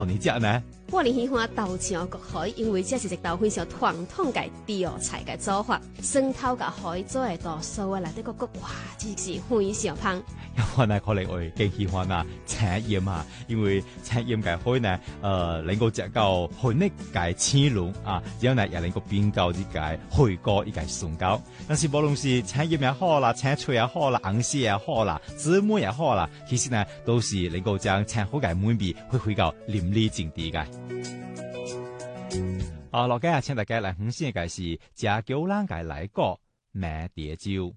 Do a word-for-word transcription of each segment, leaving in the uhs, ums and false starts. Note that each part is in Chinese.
你食呢？ 我哋喜歡豆漿焗海，因為這是一道非常傳統嘅潮菜嘅做法。蒜頭甲海做嘅多數啊，內底個個哇，真是非常香。 我呢可能會更喜歡啊青鹽啊，因為青鹽嘅海呢，呃，能夠食到海呢嘅青龍啊，然後呢也能夠變到呢個海果一個蒜膏。但是無論是青鹽也好啦，青菜也好啦，紅絲也好啦，芝麻也好啦，其實呢都是能夠將青海嘅美味會回到淋漓盡致嘅。啊，落家請大家來分享嘅是食九蘭嘅來個馬蝶粥。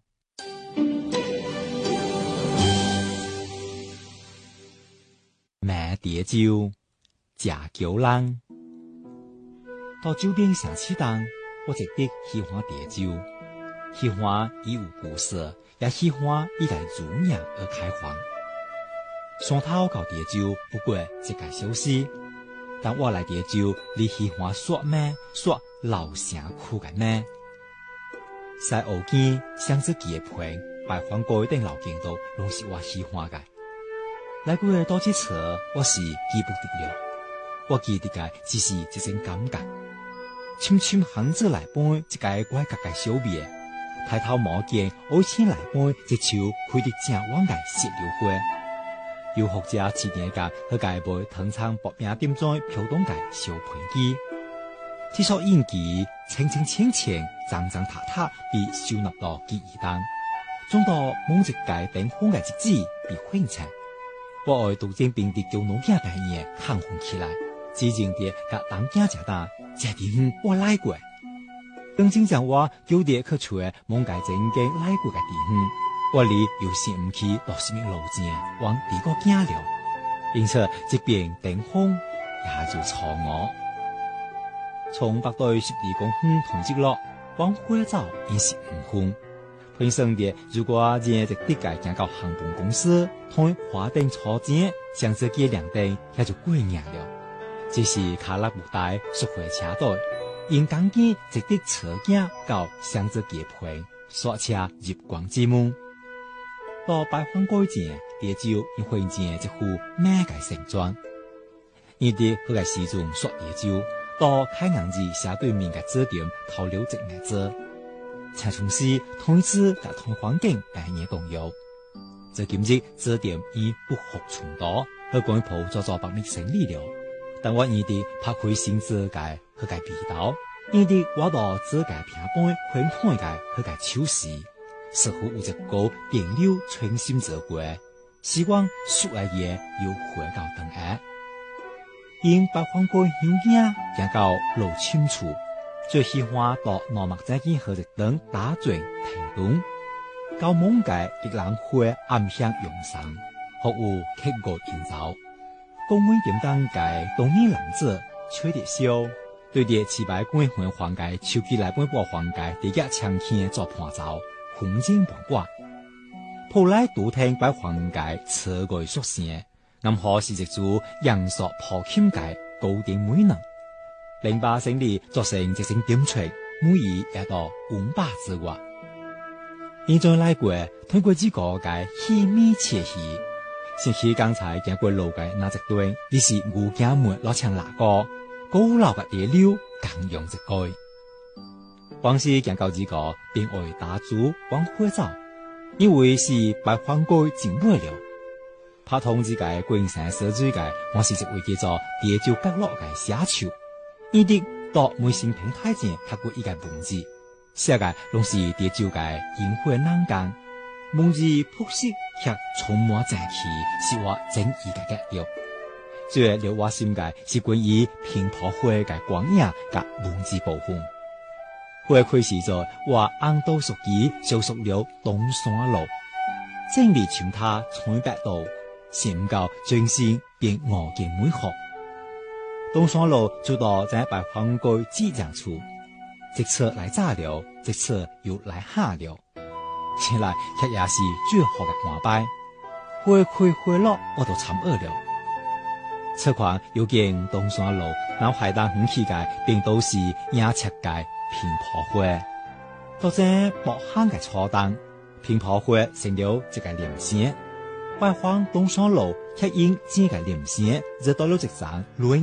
馬蝶粥，食九蘭。到周邊城市當，我直直喜歡蝶粥，喜歡伊有故事，也喜歡伊個儒雅而開放。山頭搞蝶粥不過一個小事。但我來蝶粥，你喜歡說咩？說老城區嘅咩？西澳間香子雞嘅皮，白黃蓋等老京都，攏是我喜歡嘅。來過嘅多幾次，我是記不得了。我記得嘅只是一種感覺，深深巷子內邊一個怪格嘅小味，抬頭望見愛情內邊一樹開得正旺嘅石榴花。又或者市年間去介賣藤倉薄命點在飄動嘅小盤雞，這所演技清清清清、髒髒塌塌，被收納到記憶當，總到某一屆燈紅嘅日子被混成。我愛杜正平的叫老家白年亢奮起來，只認得甲當家食單，這地方我來過。更正講話有啲去出蒙介正經來過嘅地方。我哋又想唔起到什麼路徑往第個行了，因此這邊燈紅也就錯我。從北對十二公分同直落往回走，已是五分。平生的如果認直啲界行到航空公司，同華燈初見，向這幾兩燈也就過硬了。這是卡拉布帶縮回車隊，因講機直啲車行到向這幾盤刷車入廣之門。到白花改前，蝶粥因混前一副咩嘅盛裝，而啲佢嘅時鐘刷蝶粥，到開陽寺斜對面嘅酒店偷留一眼子，陳從事同一次甲同環境百年共有。這今日酒店已不復存到，去廣鋪做做百年生意了。但我而啲拍開新世界去個味道，而啲我到自界平板混開嘅去個秋時。似乎有一個電流穿心而過，希望數個夜又回到當下。因白花果香香行到路深處，最喜歡到羅麥仔間和日燈打轉停頓，到蒙界一蘭花暗香湧上，服務客過營造。公園點當界東面男子吹得笑，對着七百公園黃界手機來半部黃界地價長天做伴奏。紅景半掛，鋪來獨聽白黃界車蓋說聲，暗好是一組陽朔破琴界高定美能，零八勝利作成一聲點綴，每語也到五百之外。現在來過通過這個界稀微切戲，想起剛才經過路界那一段，你是吳家門老牆那個高樓嘅野柳更用一句。光是行到這個便愛打主往回走，因為是白花果真美了。拍通這個觀山小水界，我是一位叫做蝶粥角落嘅寫手，伊啲到每新平台前讀過一個文字，寫個攏是蝶粥嘅煙火冷光，文字樸實卻充滿正氣，是我真意嘅格調。最留我心嘅是關於平埔花嘅光影甲文字部分。花開時在我昂島屬於就屬了東山路，正離全他彩白道，想唔到轉身便我見美學。東山路就到在白花果機場處，這次來炸了，這次又來下了，前來卻也是最好嘅安排。花開花落我都參餓了。此款又見東山路，腦海當很氣界，並都是亞赤界。平埔花，到這木坑嘅初當，平埔花成了一個鈴聲。 外方東上路吸引整個連線，就到了一站內